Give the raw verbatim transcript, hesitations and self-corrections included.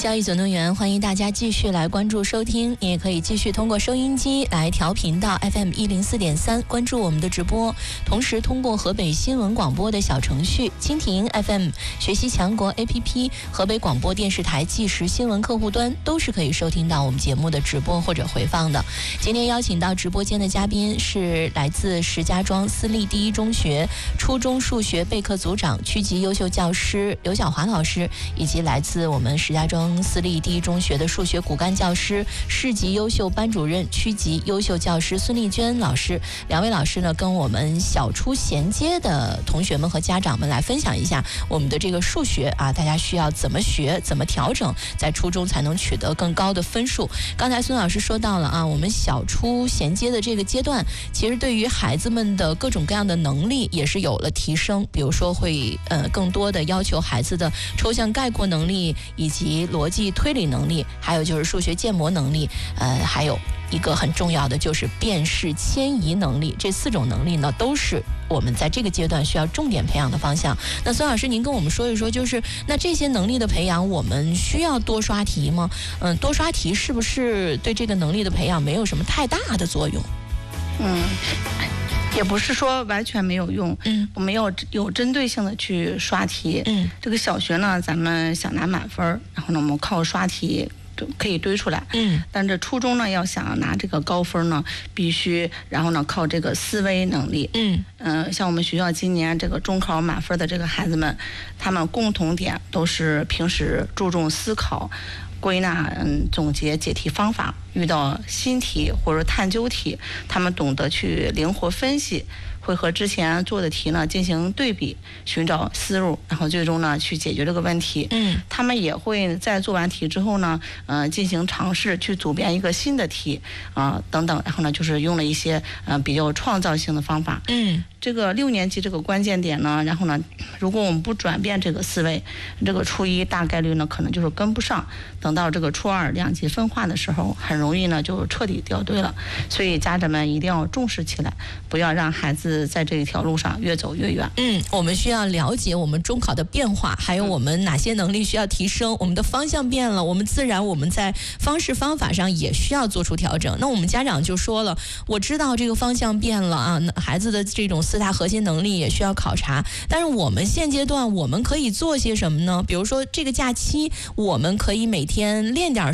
教育总动员，欢迎大家继续来关注收听，你也可以继续通过收音机来调频到 F M 一零四点三，关注我们的直播，同时通过河北新闻广播的小程序、蜻蜓 F M、学习强国 A P P、河北广播电视台即时新闻客户端，都是可以收听到我们节目的直播或者回放的。今天邀请到直播间的嘉宾是来自石家庄私立第一中学初中数学备课组长、区级优秀教师刘晓华老师，以及来自我们石家庄私立第一中学的数学骨干教师、市级优秀班主任、区级优秀教师孙丽娟老师。两位老师呢，跟我们小初衔接的同学们和家长们来分享一下我们的这个数学啊，大家需要怎么学、怎么调整，在初中才能取得更高的分数。刚才孙老师说到了啊，我们小初衔接的这个阶段，其实对于孩子们的各种各样的能力也是有了提升，比如说会呃更多的要求孩子的抽象概括能力，以及逻辑推理能力，还有就是数学建模能力，呃，还有一个很重要的就是辨识迁移能力。这四种能力呢，都是我们在这个阶段需要重点培养的方向。那孙老师，您跟我们说一说，就是那这些能力的培养，我们需要多刷题吗？嗯，多刷题是不是对这个能力的培养没有什么太大的作用？ 嗯。也不是说完全没有用，嗯，我们要有针对性的去刷题，嗯，这个小学呢，咱们想拿满分，然后呢，我们靠刷题可以堆出来，嗯，但这初中呢，要想拿这个高分呢，必须然后呢靠这个思维能力，嗯嗯、呃，像我们学校今年这个中考满分的这个孩子们，他们共同点都是平时注重思考、归纳、嗯总结、解题方法，遇到新题或者探究题，他们懂得去灵活分析，会和之前做的题呢进行对比，寻找思路，然后最终呢去解决这个问题。嗯，他们也会在做完题之后呢，呃，进行尝试去组编一个新的题啊、呃、等等，然后呢就是用了一些呃比较创造性的方法。嗯。这个六年级这个关键点呢，然后呢，如果我们不转变这个思维，这个初一大概率呢可能就是跟不上，等到这个初二两级分化的时候，很容易呢就彻底掉队了。所以家长们一定要重视起来，不要让孩子在这一条路上越走越远。 嗯，我们需要了解我们中考的变化，还有我们哪些能力需要提升，我们的方向变了，我们自然我们在方式方法上也需要做出调整。那我们家长就说了，我知道这个方向变了啊，那孩子的这种四大核心能力也需要考察，但是我们现阶段我们可以做些什么呢？比如说这个假期我们可以每天练点